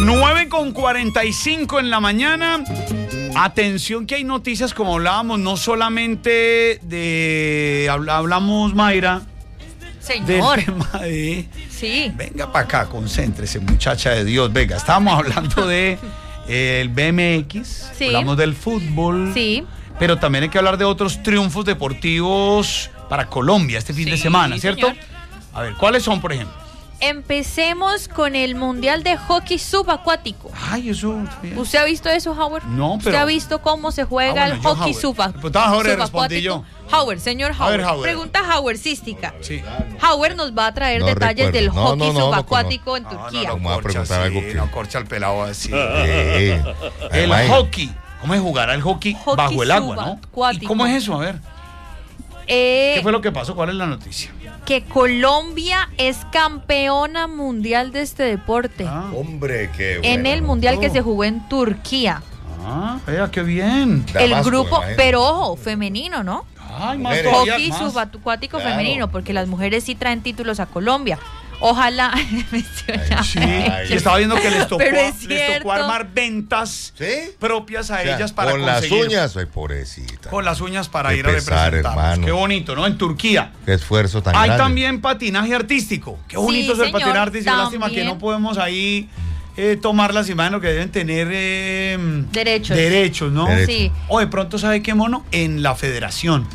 9:45 en la mañana. Atención que hay noticias, como hablábamos, no solamente de... Hablamos, Mayra, Señor. del tema de... Sí. Venga para acá, concéntrese, muchacha de Dios. Venga, estábamos hablando de el BMX, Sí. hablamos del fútbol. Sí. Pero también hay que hablar de otros triunfos deportivos para Colombia este fin de semana, ¿cierto? Señor. A ver, ¿cuáles son, por ejemplo? Empecemos con el Mundial de Hockey Subacuático. Ay, eso... ¿Usted ha visto eso, Howard? No, ¿Usted pero... ha visto cómo se juega bueno, el yo, hockey Howard. subacuático? Diputado Howard, respondí yo. Howard, señor A ver, Howard. Howard. Pregunta Howardística. Sí. Howard nos va a traer No detalles recuerdo. del No, hockey no, no, subacuático en Turquía. ¿Cómo va a preguntar algo que- No corcha al pelado así. El El hockey. ¿Cómo es jugar al hockey bajo el agua, no? subacuático. ¿Y cómo es eso? A ver. ¿Qué fue lo que pasó? ¿Cuál es la noticia? Que Colombia es campeona mundial de este deporte. Ah, Hombre, qué bueno. En el mundial que se jugó en Turquía. vea, qué bien. El Damasco, grupo, imagino. pero ojo, femenino, ¿no? Ay, más Mujeres. todavía, Hockey más. subacuático Claro. femenino, porque las mujeres sí traen títulos a Colombia. Ojalá. Sí, Ay, y estaba viendo que les tocó, Pero es les tocó cierto. armar ventas ¿Sí? propias a O sea, ellas para con conseguir. las uñas, ay, pobrecita. Con las uñas para Qué ir a pesar, representarnos. hermano. Qué bonito, ¿no? En Turquía. Qué esfuerzo tan Hay grande. también patinaje artístico. Qué bonito es el señor, patinaje artístico. Lástima que también. no podemos ahí tomar las imágenes que deben tener Derechos. ¿no? Derechos. Sí. O de pronto, ¿sabe qué, mono? En la federación.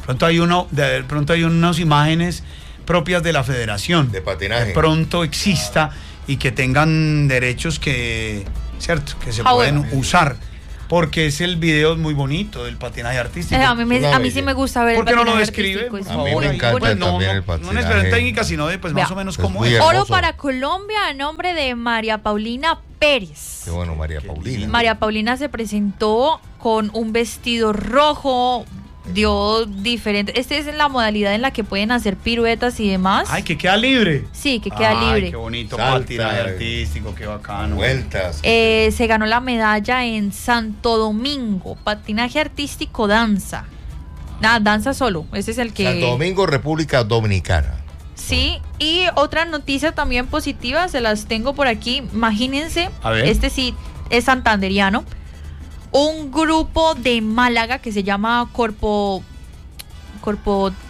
De pronto hay unas imágenes propias de la federación. De patinaje. De pronto exista y que tengan derechos que, ¿cierto? Que se Howard. pueden usar. Porque es el video muy bonito del patinaje artístico. A mí sí me gusta ver ¿Por qué el no lo patinaje describe? artístico, es A mí muy me bonito. encanta Pues también el no patinaje. una experiencia técnica, sino de pues Vea. más o menos Es cómo muy es. hermoso. Oro para Colombia a nombre de María Paulina Pérez. Qué bueno, María Paulina. María Paulina se presentó con un vestido rojo, dio diferente. Esta es la modalidad en la que pueden hacer piruetas y demás. Ay, que queda libre. Sí, que queda Ay, libre. qué bonito, Salta. patinaje artístico, qué bacano. Vueltas. Se ganó la medalla en Santo Domingo, patinaje artístico, danza. Nada, danza solo. Ese es el que... Santo Domingo, República Dominicana. Sí, y otra noticia también positiva, se las tengo por aquí. Imagínense, A ver. este sí es santanderiano. Un grupo de Málaga que se llama Corpo